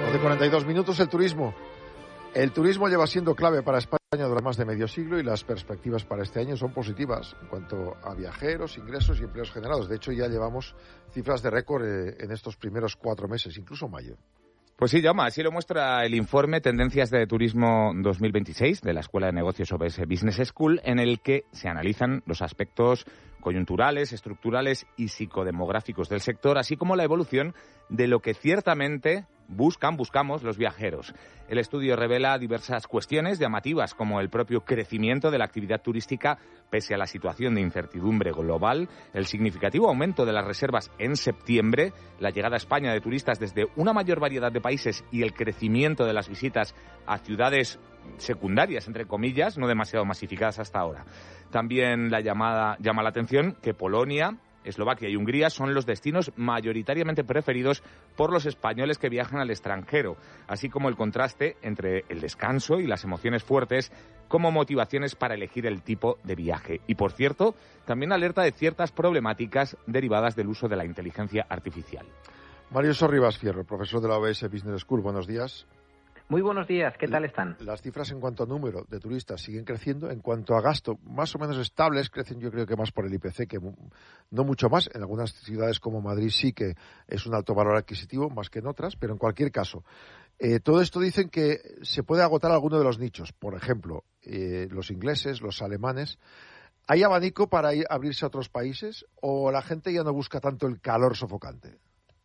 De 42 minutos el turismo. El turismo lleva siendo clave para España durante más de medio siglo y las perspectivas para este año son positivas en cuanto a viajeros, ingresos y empleos generados. De hecho, ya llevamos cifras de récord en estos primeros 4 meses, incluso mayo. Pues sí, Jaume, así lo muestra el informe Tendencias de Turismo 2026 de la Escuela de Negocios OBS Business School, en el que se analizan los aspectos coyunturales, estructurales y psicodemográficos del sector, así como la evolución de lo que ciertamente buscamos los viajeros. El estudio revela diversas cuestiones llamativas, como el propio crecimiento de la actividad turística pese a la situación de incertidumbre global, el significativo aumento de las reservas en septiembre, la llegada a España de turistas desde una mayor variedad de países y el crecimiento de las visitas a ciudades secundarias, entre comillas, no demasiado masificadas hasta ahora. También llama la atención que Polonia, Eslovaquia y Hungría son los destinos mayoritariamente preferidos por los españoles que viajan al extranjero, así como el contraste entre el descanso y las emociones fuertes como motivaciones para elegir el tipo de viaje. Y, por cierto, también alerta de ciertas problemáticas derivadas del uso de la inteligencia artificial. Mario Sorribas Fierro, profesor de la OBS Business School, buenos días. Muy buenos días, ¿qué tal están? Las cifras en cuanto a número de turistas siguen creciendo, en cuanto a gasto más o menos estables, crecen yo creo que más por el IPC que no mucho más. En algunas ciudades como Madrid sí que es un alto valor adquisitivo, más que en otras, pero en cualquier caso, todo esto dicen que se puede agotar alguno de los nichos, por ejemplo, los ingleses, los alemanes. ¿Hay abanico para abrirse a otros países o la gente ya no busca tanto el calor sofocante?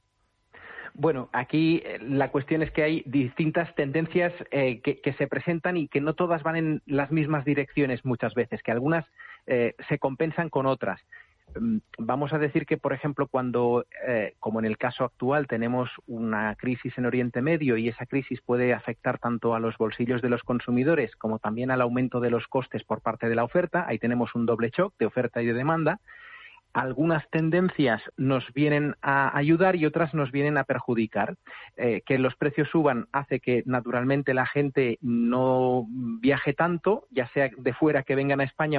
Bueno, aquí la cuestión es que hay distintas tendencias que se presentan y que no todas van en las mismas direcciones muchas veces, que algunas se compensan con otras. Vamos a decir que, por ejemplo, cuando, como en el caso actual, tenemos una crisis en Oriente Medio y esa crisis puede afectar tanto a los bolsillos de los consumidores como también al aumento de los costes por parte de la oferta, ahí tenemos un doble shock de oferta y de demanda. Algunas tendencias nos vienen a ayudar y otras nos vienen a perjudicar. Que los precios suban hace que naturalmente la gente no viaje tanto, ya sea de fuera que vengan a España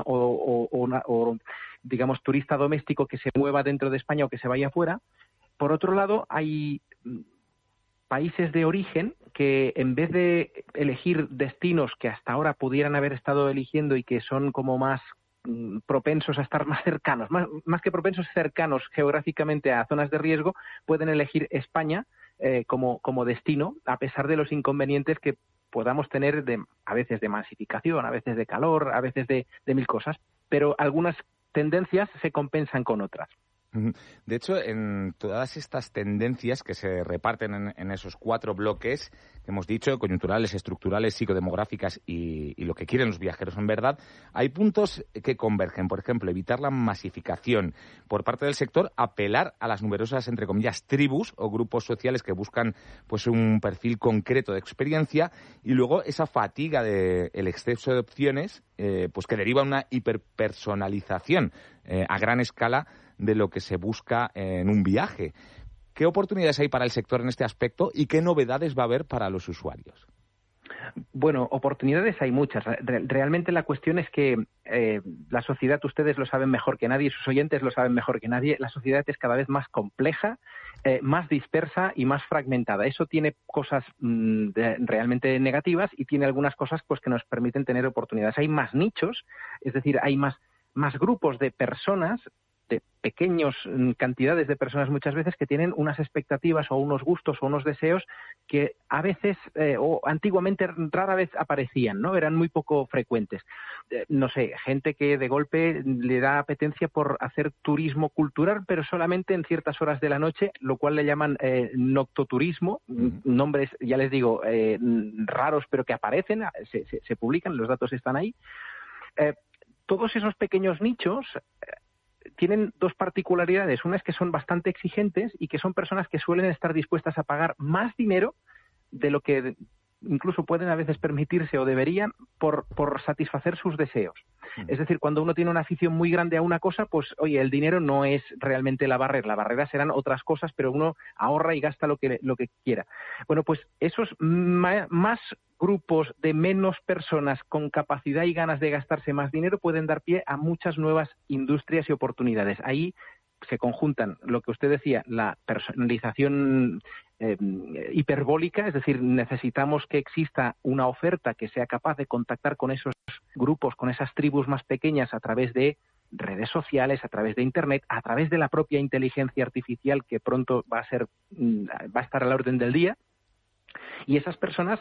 o digamos turista doméstico que se mueva dentro de España o que se vaya fuera. Por otro lado, hay países de origen que en vez de elegir destinos que hasta ahora pudieran haber estado eligiendo y que son como más propensos a estar más cercanos, más que propensos, cercanos geográficamente a zonas de riesgo, pueden elegir España como destino, a pesar de los inconvenientes que podamos tener a veces de masificación, a veces de calor, a veces de mil cosas, pero algunas tendencias se compensan con otras. De hecho, en todas estas tendencias que se reparten en esos 4 bloques que hemos dicho, coyunturales, estructurales, psicodemográficas y lo que quieren los viajeros en verdad, hay puntos que convergen. Por ejemplo, evitar la masificación por parte del sector, apelar a las numerosas, entre comillas, tribus o grupos sociales que buscan pues un perfil concreto de experiencia, y luego esa fatiga del exceso de opciones pues que deriva una hiperpersonalización a gran escala de lo que se busca en un viaje. ¿Qué oportunidades hay para el sector en este aspecto y qué novedades va a haber para los usuarios? Bueno, oportunidades hay muchas. Realmente la cuestión es que la sociedad, ustedes lo saben mejor que nadie, sus oyentes lo saben mejor que nadie, la sociedad es cada vez más compleja, más dispersa y más fragmentada. Eso tiene cosas realmente negativas y tiene algunas cosas pues que nos permiten tener oportunidades. Hay más nichos, es decir, hay más grupos de personas, de pequeñas cantidades de personas muchas veces que tienen unas expectativas o unos gustos o unos deseos que a veces o antiguamente rara vez aparecían, ¿no? Eran muy poco frecuentes. No sé, gente que de golpe le da apetencia por hacer turismo cultural, pero solamente en ciertas horas de la noche, lo cual le llaman noctoturismo, nombres, ya les digo, raros, pero que aparecen, se publican, los datos están ahí. Todos esos pequeños nichos tienen 2 particularidades. Una es que son bastante exigentes y que son personas que suelen estar dispuestas a pagar más dinero de lo que incluso pueden a veces permitirse o deberían por satisfacer sus deseos. Es decir, cuando uno tiene una afición muy grande a una cosa, pues oye, el dinero no es realmente la barrera serán otras cosas, pero uno ahorra y gasta lo que quiera. Bueno, pues esos más grupos de menos personas con capacidad y ganas de gastarse más dinero pueden dar pie a muchas nuevas industrias y oportunidades. Ahí se conjuntan lo que usted decía, la personalización hiperbólica, es decir, necesitamos que exista una oferta que sea capaz de contactar con esos grupos, con esas tribus más pequeñas a través de redes sociales, a través de Internet, a través de la propia inteligencia artificial que pronto va a estar a la orden del día. Y esas personas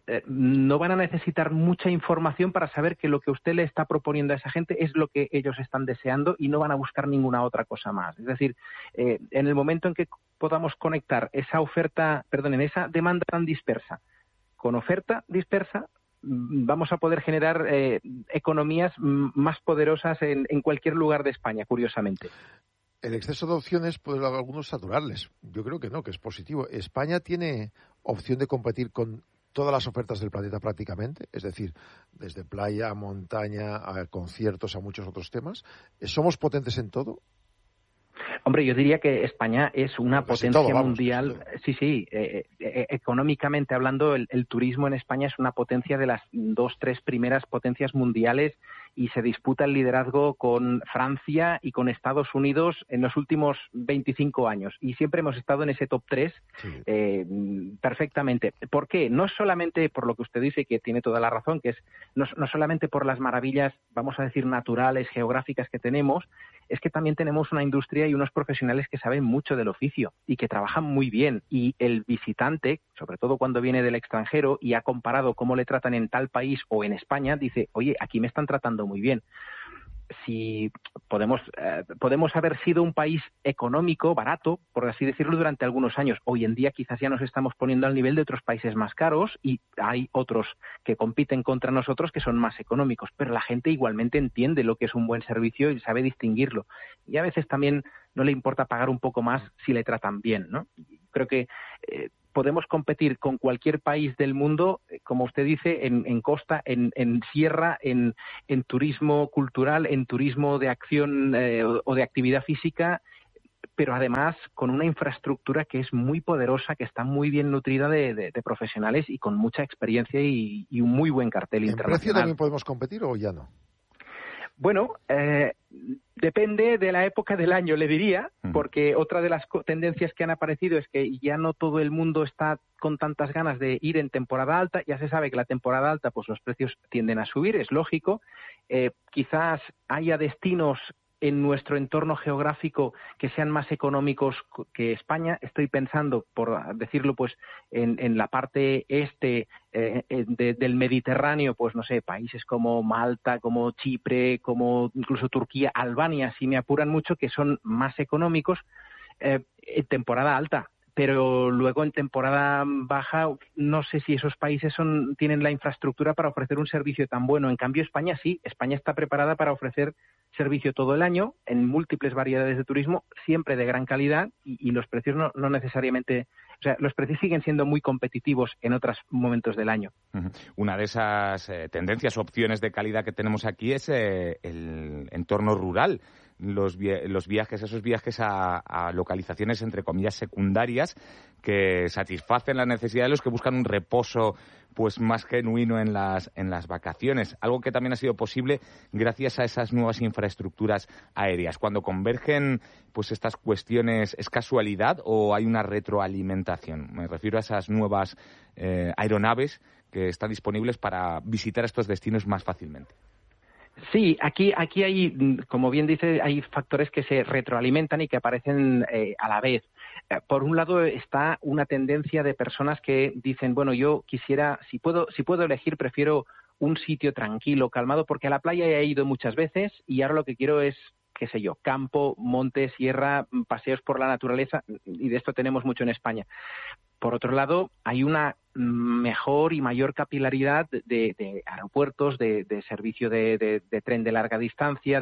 no van a necesitar mucha información para saber que lo que usted le está proponiendo a esa gente es lo que ellos están deseando y no van a buscar ninguna otra cosa más. Es decir, en el momento en que podamos conectar esa en esa demanda tan dispersa con oferta dispersa, vamos a poder generar economías más poderosas en cualquier lugar de España, curiosamente. El exceso de opciones puede a algunos saturarles. Yo creo que no, que es positivo. España tiene opción de competir con todas las ofertas del planeta prácticamente, es decir, desde playa, montaña, a conciertos, a muchos otros temas. ¿Somos potentes en todo? Hombre, yo diría que España es una potencia mundial. Sí, económicamente hablando, el turismo en España es una potencia de las 2-3 primeras potencias mundiales y se disputa el liderazgo con Francia y con Estados Unidos en los últimos 25 años. Y siempre hemos estado en ese top 3 perfectamente. ¿Por qué? No solamente por lo que usted dice, que tiene toda la razón, que es no solamente por las maravillas, vamos a decir, naturales, geográficas que tenemos, es que también tenemos una industria y unos profesionales que saben mucho del oficio y que trabajan muy bien. Y el visitante, sobre todo cuando viene del extranjero y ha comparado cómo le tratan en tal país o en España, dice, oye, aquí me están tratando muy bien. Si podemos haber sido un país económico, barato, por así decirlo, durante algunos años. Hoy en día quizás ya nos estamos poniendo al nivel de otros países más caros y hay otros que compiten contra nosotros que son más económicos, pero la gente igualmente entiende lo que es un buen servicio y sabe distinguirlo. Y a veces también no le importa pagar un poco más si le tratan bien, ¿no? Creo que podemos competir con cualquier país del mundo, como usted dice, en costa, en sierra, en turismo cultural, en turismo de acción o de actividad física, pero además con una infraestructura que es muy poderosa, que está muy bien nutrida de profesionales y con mucha experiencia y un muy buen cartel internacional. ¿En precio también podemos competir o ya no? Bueno, depende de la época del año, le diría, porque otra de las tendencias que han aparecido es que ya no todo el mundo está con tantas ganas de ir en temporada alta. Ya se sabe que la temporada alta, pues los precios tienden a subir, es lógico. Quizás haya destinos en nuestro entorno geográfico que sean más económicos que España. Estoy pensando, por decirlo, pues en la parte este del Mediterráneo, pues no sé, países como Malta, como Chipre, como incluso Turquía, Albania, si me apuran mucho, que son más económicos en temporada alta. Pero luego en temporada baja no sé si esos países tienen la infraestructura para ofrecer un servicio tan bueno. En cambio, España sí. España está preparada para ofrecer servicio todo el año en múltiples variedades de turismo, siempre de gran calidad y los precios no necesariamente... O sea, los precios siguen siendo muy competitivos en otros momentos del año. Una de esas tendencias, opciones de calidad que tenemos aquí es el entorno rural. Los viajes, esos viajes a localizaciones, entre comillas, secundarias, que satisfacen la necesidad de los que buscan un reposo pues más genuino en las vacaciones. Algo que también ha sido posible gracias a esas nuevas infraestructuras aéreas. Cuando convergen pues estas cuestiones, ¿es casualidad o hay una retroalimentación? Me refiero a esas nuevas aeronaves que están disponibles para visitar estos destinos más fácilmente. Sí, aquí hay, como bien dice, hay factores que se retroalimentan y que aparecen a la vez. Por un lado está una tendencia de personas que dicen, bueno, yo quisiera, si puedo elegir, prefiero un sitio tranquilo, calmado, porque a la playa he ido muchas veces y ahora lo que quiero es, qué sé yo, campo, monte, sierra, paseos por la naturaleza, y de esto tenemos mucho en España. Por otro lado, hay una mejor y mayor capilaridad de aeropuertos, de servicio de tren de larga distancia,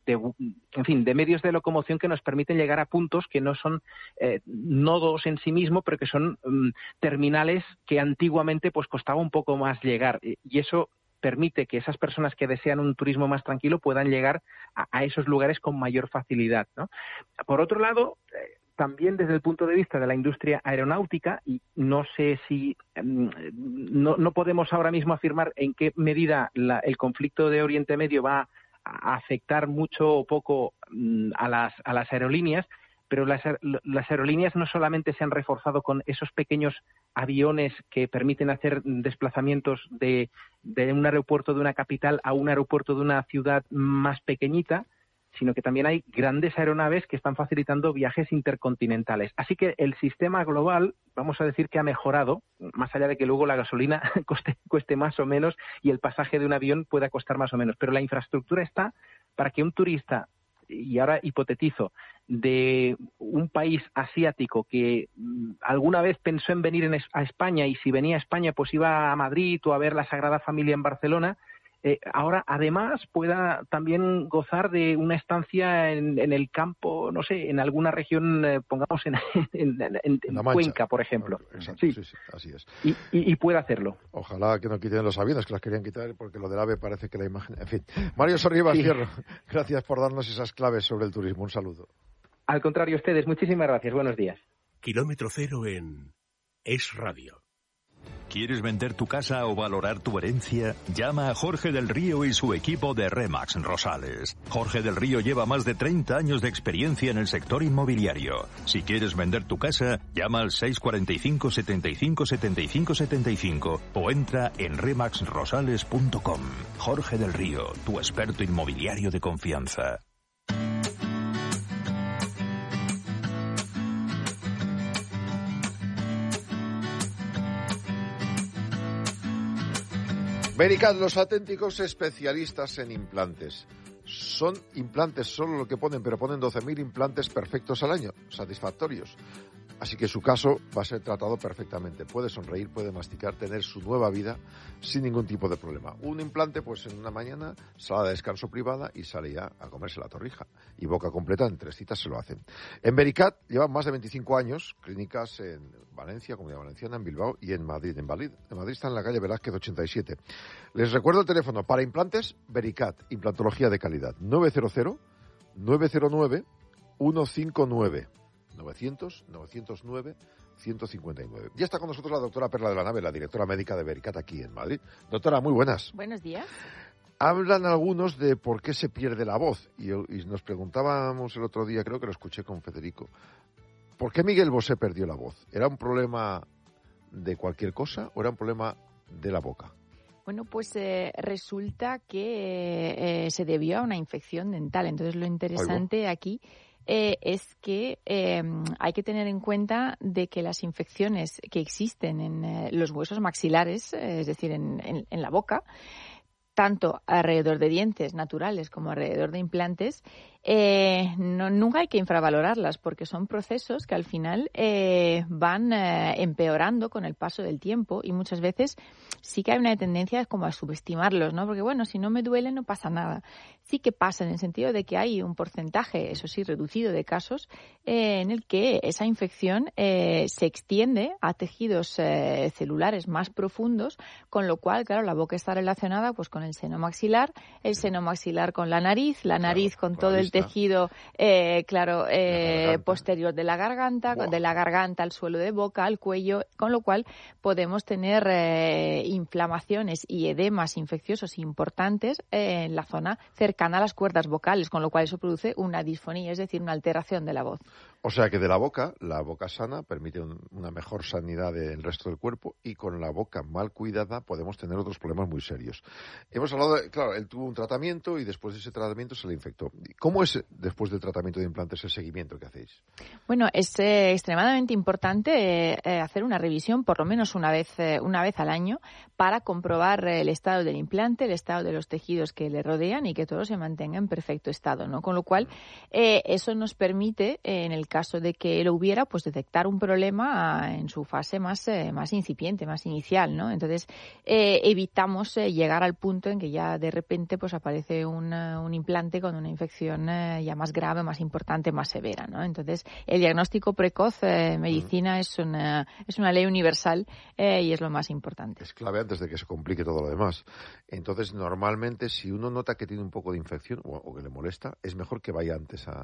en fin, de medios de locomoción que nos permiten llegar a puntos que no son nodos en sí mismos, pero que son terminales que antiguamente pues costaba un poco más llegar. Y eso permite que esas personas que desean un turismo más tranquilo puedan llegar a esos lugares con mayor facilidad, ¿no? Por otro lado, también desde el punto de vista de la industria aeronáutica, y no sé si no podemos ahora mismo afirmar en qué medida el conflicto de Oriente Medio va a afectar mucho o poco a las aerolíneas, pero las aerolíneas no solamente se han reforzado con esos pequeños aviones que permiten hacer desplazamientos de un aeropuerto de una capital a un aeropuerto de una ciudad más pequeñita, sino que también hay grandes aeronaves que están facilitando viajes intercontinentales. Así que el sistema global, vamos a decir que ha mejorado, más allá de que luego la gasolina cueste más o menos y el pasaje de un avión pueda costar más o menos. Pero la infraestructura está para que un turista, y ahora hipotetizo, de un país asiático que alguna vez pensó en venir a España, y si venía a España pues iba a Madrid o a ver la Sagrada Familia en Barcelona, ahora además pueda también gozar de una estancia en el campo, no sé, en alguna región, pongamos en Cuenca, por ejemplo. Exacto, sí, así es. Y pueda hacerlo. Ojalá que no quiten los aviones, que las querían quitar, porque lo del AVE parece que la imagen... En fin. Mario Sorribas, cierro. Gracias por darnos esas claves sobre el turismo. Un saludo. Al contrario, ustedes. Muchísimas gracias. Buenos días. Kilómetro Cero en Es Radio. ¿Quieres vender tu casa o valorar tu herencia? Llama a Jorge del Río y su equipo de RE/MAX Rosales. Jorge del Río lleva más de 30 años de experiencia en el sector inmobiliario. Si quieres vender tu casa, llama al 645 75 75 75 o entra en remaxrosales.com. Jorge del Río, tu experto inmobiliario de confianza. Vericat, los auténticos especialistas en implantes. Son implantes solo lo que ponen, pero ponen 12.000 implantes perfectos al año, satisfactorios. Así que su caso va a ser tratado perfectamente. Puede sonreír, puede masticar, tener su nueva vida sin ningún tipo de problema. Un implante, pues en una mañana, sala de descanso privada y sale ya a comerse la torrija. Y boca completa, en 3 citas se lo hacen. En Vericat llevan más de 25 años, clínicas en Valencia, Comunidad Valenciana, en Bilbao y en Madrid. En Madrid está en la calle Velázquez 87. Les recuerdo el teléfono para implantes, Vericat, implantología de calidad. 900-909-159. 900-909-159. Ya está con nosotros la doctora Perla de la Nave, la directora médica de Vericat aquí en Madrid. Doctora, muy buenas. Buenos días. Hablan algunos de por qué se pierde la voz y nos preguntábamos el otro día, creo que lo escuché con Federico, ¿por qué Miguel Bosé perdió la voz? ¿Era un problema de cualquier cosa o era un problema de la boca? Bueno, pues resulta que se debió a una infección dental. Entonces lo interesante aquí es que hay que tener en cuenta de que las infecciones que existen en los huesos maxilares, es decir, en la boca, tanto alrededor de dientes naturales como alrededor de implantes, nunca hay que infravalorarlas, porque son procesos que al final van empeorando con el paso del tiempo, y muchas veces sí que hay una tendencia como a subestimarlos, ¿no? Porque bueno, si no me duele no pasa nada. Sí que pasa, en el sentido de que hay un porcentaje, eso sí, reducido de casos en el que esa infección se extiende a tejidos celulares más profundos, con lo cual, claro, la boca está relacionada pues con el seno maxilar con la nariz con todo el tejido posterior de la garganta, de la garganta al suelo de boca, al cuello, con lo cual podemos tener inflamaciones y edemas infecciosos importantes en la zona cercana a las cuerdas vocales, con lo cual eso produce una disfonía, es decir, una alteración de la voz. O sea que de la boca sana permite una mejor sanidad del resto del cuerpo, y con la boca mal cuidada podemos tener otros problemas muy serios. Hemos hablado, claro, él tuvo un tratamiento y después de ese tratamiento se le infectó. ¿Cómo es después del tratamiento de implantes el seguimiento que hacéis? Bueno, es extremadamente importante hacer una revisión por lo menos una vez al año para comprobar el estado del implante, el estado de los tejidos que le rodean y que todo se mantenga en perfecto estado, ¿no? Con lo cual, eso nos permite, en el caso de que lo hubiera, pues detectar un problema en su fase más incipiente, más inicial, ¿no? Entonces, evitamos llegar al punto en que ya de repente pues aparece un implante con una infección ya más grave, más importante, más severa, ¿no? Entonces, el diagnóstico precoz en medicina es una ley universal y es lo más importante. Es clave antes de que se complique todo lo demás. Entonces, normalmente, si uno nota que tiene un poco de infección o que le molesta, es mejor que vaya antes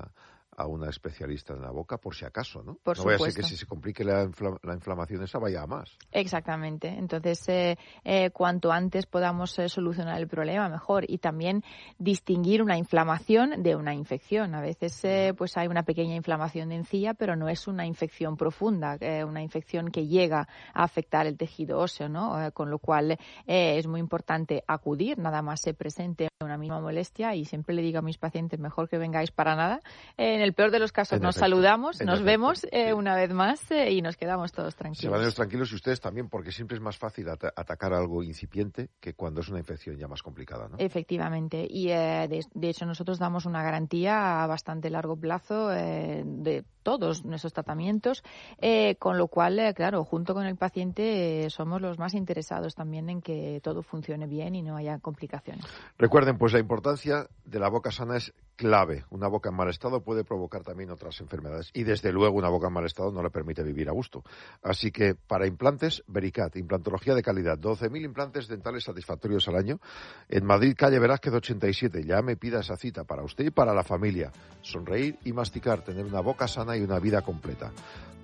a una especialista en la boca, por si acaso, ¿no? Por no vaya a ser supuesto. que si se complique la inflamación esa vaya a más. Exactamente. Entonces, cuanto antes podamos solucionar el problema, mejor. Y también distinguir una inflamación de una infección. A veces pues hay una pequeña inflamación de encía, pero no es una infección profunda, una infección que llega a afectar el tejido óseo, ¿no? Con lo cual es muy importante acudir, nada más se presente una mínima molestia, y siempre le digo a mis pacientes, mejor que vengáis para nada. En el peor de los casos nos saludamos, nos vemos una vez más y nos quedamos todos tranquilos. Se van ellos tranquilos y ustedes también, porque siempre es más fácil atacar algo incipiente que cuando es una infección ya más complicada, ¿no? Efectivamente. Y de hecho nosotros damos una garantía a bastante largo plazo de todos nuestros tratamientos, con lo cual, claro, junto con el paciente somos los más interesados también en que todo funcione bien y no haya complicaciones. Recuerden, pues la importancia de la boca sana es clave. Una boca en mal estado puede provocar también otras enfermedades y desde luego una boca en mal estado no le permite vivir a gusto. Así que para implantes, Vericat, implantología de calidad, 12.000 implantes dentales satisfactorios al año en Madrid, calle Velázquez 87. Ya me pida esa cita para usted y para la familia. Sonreír y masticar, tener una boca sana y una vida completa.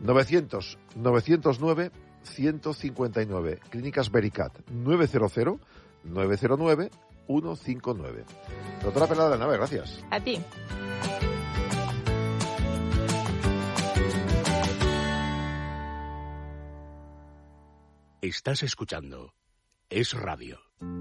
900-909-159. Clínicas Vericat, 900-909-159. Doctora Pereda de la Nave, gracias. A ti. Estás escuchando Es Radio.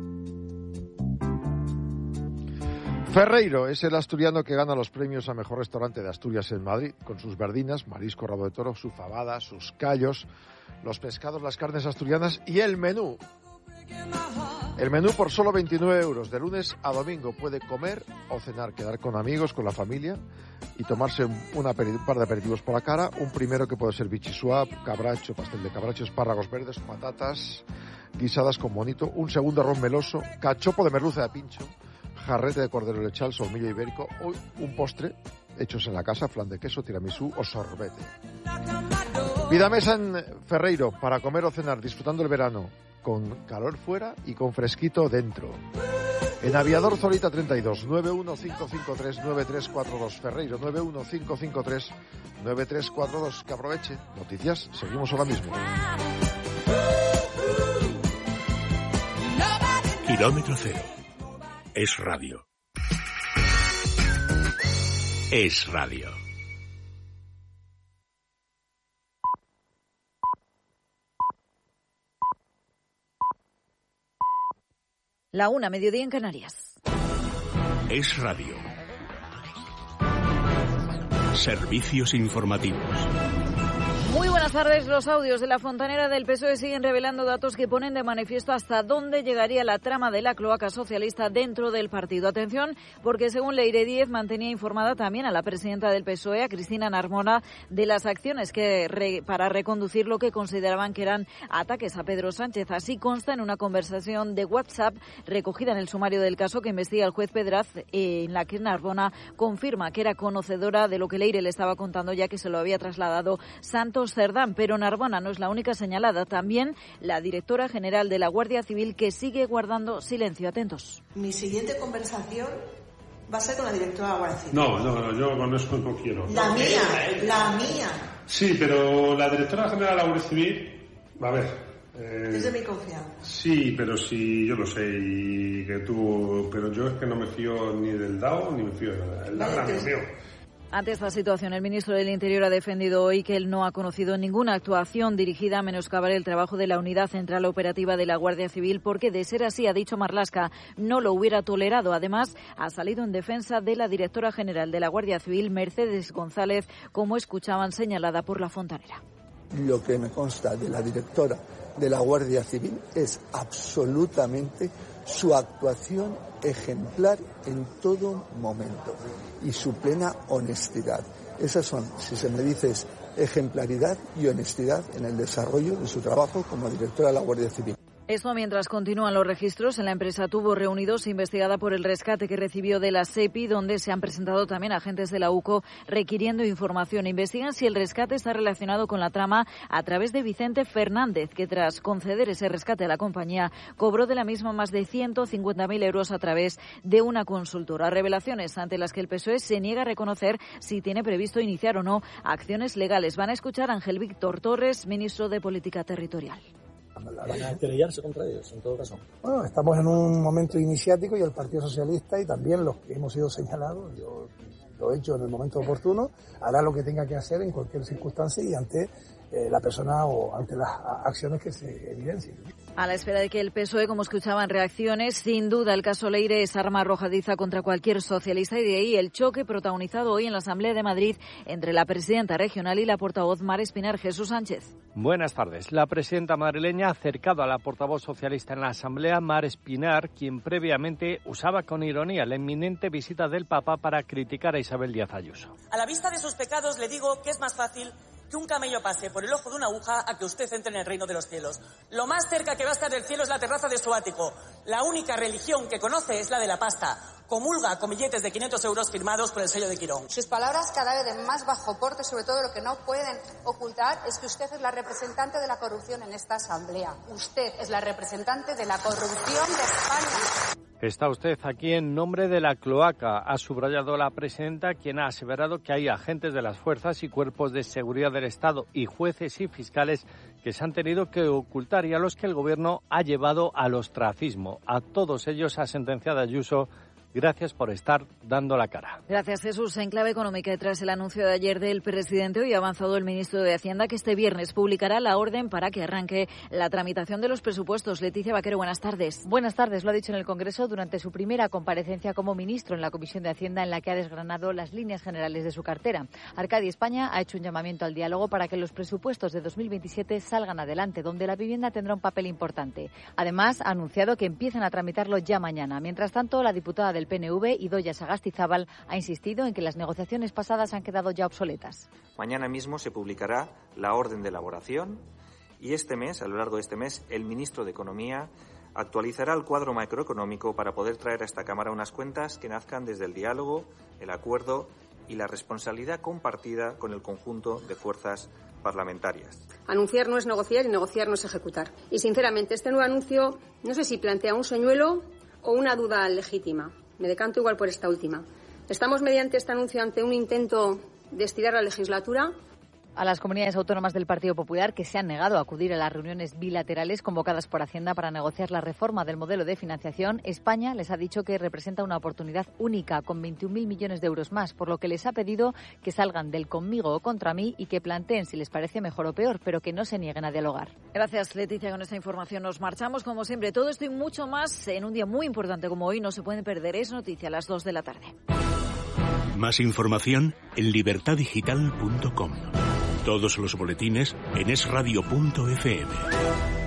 Ferreiro es el asturiano que gana los premios a mejor restaurante de Asturias en Madrid, con sus verdinas, marisco, rabo de toro, su fabada, sus callos, los pescados, las carnes asturianas y el menú. El menú por solo 29 euros, de lunes a domingo. Puede comer o cenar, quedar con amigos, con la familia y tomarse un par de aperitivos por la cara. Un primero que puede ser bichisua, cabracho, pastel de cabracho, espárragos verdes, patatas guisadas con bonito. Un segundo arroz meloso, cachopo de merluza de pincho, jarrete de cordero lechal, solomillo ibérico. O un postre hechos en la casa, flan de queso, tiramisú o sorbete. Pida mesa en Ferreiro para comer o cenar, disfrutando el verano, con calor fuera y con fresquito dentro. En Aviador Zorita 32, 915539342, Ferreiro, 915539342. Que aproveche. Noticias, seguimos ahora mismo. Kilómetro cero. Es Radio. Es Radio. La 1, mediodía en Canarias. Es Radio. Servicios informativos. Muy buenas tardes. Los audios de la fontanera del PSOE siguen revelando datos que ponen de manifiesto hasta dónde llegaría la trama de la cloaca socialista dentro del partido. Atención, porque según Leire Díez mantenía informada también a la presidenta del PSOE, a Cristina Narbona, de las acciones para reconducir lo que consideraban que eran ataques a Pedro Sánchez. Así consta en una conversación de WhatsApp recogida en el sumario del caso que investiga el juez Pedraz, en la que Narbona confirma que era conocedora de lo que Leire le estaba contando, ya que se lo había trasladado Santos Cerdán. Pero Narbona no es la única señalada, también la directora general de la Guardia Civil, que sigue guardando silencio. Atentos. Mi siguiente conversación va a ser con la directora de la Guardia Civil. No, yo con eso no quiero. La mía. Sí, pero la directora general de la Guardia Civil, a ver... es de mi confianza. Sí, pero sí, yo lo sé, y que tú... Pero yo es que no me fío ni del DAO, ni me fío de nada. El DAO es amigo mío. Ante esta situación, el ministro del Interior ha defendido hoy que él no ha conocido ninguna actuación dirigida a menoscabar el trabajo de la Unidad Central Operativa de la Guardia Civil, porque de ser así, ha dicho Marlaska, no lo hubiera tolerado. Además, ha salido en defensa de la directora general de la Guardia Civil, Mercedes González, como escuchaban, señalada por la fontanera. Lo que me consta de la directora de la Guardia Civil es absolutamente su actuación ejemplar en todo momento y su plena honestidad. Esas son, si se me dice, ejemplaridad y honestidad en el desarrollo de su trabajo como directora de la Guardia Civil. Esto mientras continúan los registros en la empresa Tubo Reunidos, investigada por el rescate que recibió de la SEPI, donde se han presentado también agentes de la UCO requiriendo información. Investigan si el rescate está relacionado con la trama a través de Vicente Fernández, que tras conceder ese rescate a la compañía, cobró de la misma más de 150.000 euros a través de una consultora. Revelaciones ante las que el PSOE se niega a reconocer si tiene previsto iniciar o no acciones legales. Van a escuchar a Ángel Víctor Torres, ministro de Política Territorial. Van a querellarse contra ellos, en todo caso. Bueno, estamos en un momento iniciático y el Partido Socialista y también los que hemos sido señalados, yo lo he hecho en el momento oportuno, hará lo que tenga que hacer en cualquier circunstancia y ante la persona o ante las acciones que se evidencien. A la espera de que el PSOE, como escuchaban, reacciones, sin duda el caso Leire es arma arrojadiza contra cualquier socialista y de ahí el choque protagonizado hoy en la Asamblea de Madrid entre la presidenta regional y la portavoz Mar Espinar. Jesús Sánchez. Buenas tardes. La presidenta madrileña ha acercado a la portavoz socialista en la Asamblea, Mar Espinar, quien previamente usaba con ironía la inminente visita del Papa para criticar a Isabel Díaz Ayuso. A la vista de sus pecados le digo que es más fácil que un camello pase por el ojo de una aguja a que usted entre en el reino de los cielos. Lo más cerca que va a estar del cielo es la terraza de su ático. La única religión que conoce es la de la pasta. Comulga con billetes de 500 euros firmados por el sello de Quirón. Sus palabras cada vez de más bajo porte, sobre todo lo que no pueden ocultar es que usted es la representante de la corrupción en esta asamblea. Usted es la representante de la corrupción de España. Está usted aquí en nombre de la cloaca, ha subrayado la presidenta, quien ha aseverado que hay agentes de las fuerzas y cuerpos de seguridad del Estado y jueces y fiscales que se han tenido que ocultar y a los que el Gobierno ha llevado al ostracismo. A todos ellos ha sentenciado Ayuso. Gracias por estar dando la cara. Gracias, Jesús. En clave económica, tras el anuncio de ayer del presidente, hoy ha avanzado el ministro de Hacienda que este viernes publicará la orden para que arranque la tramitación de los presupuestos. Leticia Vaquero, buenas tardes. Buenas tardes. Lo ha dicho en el Congreso durante su primera comparecencia como ministro en la Comisión de Hacienda, en la que ha desgranado las líneas generales de su cartera. Arcadi España ha hecho un llamamiento al diálogo para que los presupuestos de 2027 salgan adelante, donde la vivienda tendrá un papel importante. Además, ha anunciado que empiezan a tramitarlo ya mañana. Mientras tanto, la diputada del PNV, Idoia Sagastizábal, ha insistido en que las negociaciones pasadas han quedado ya obsoletas. Mañana mismo se publicará la orden de elaboración y este mes, a lo largo de este mes, el ministro de Economía actualizará el cuadro macroeconómico para poder traer a esta Cámara unas cuentas que nazcan desde el diálogo, el acuerdo y la responsabilidad compartida con el conjunto de fuerzas parlamentarias. Anunciar no es negociar y negociar no es ejecutar. Y sinceramente, este nuevo anuncio no sé si plantea un señuelo o una duda legítima. Me decanto igual por esta última. ¿Estamos mediante este anuncio ante un intento de estirar la legislatura? A las comunidades autónomas del Partido Popular que se han negado a acudir a las reuniones bilaterales convocadas por Hacienda para negociar la reforma del modelo de financiación, España les ha dicho que representa una oportunidad única con 21.000 millones de euros más, por lo que les ha pedido que salgan del conmigo o contra mí y que planteen si les parece mejor o peor, pero que no se nieguen a dialogar. Gracias, Leticia. Con esta información nos marchamos. Como siempre, todo esto y mucho más en un día muy importante como hoy. No se pueden perder. Es noticia a las 2 de la tarde. Más información en libertadigital.com. Todos los boletines en esradio.fm.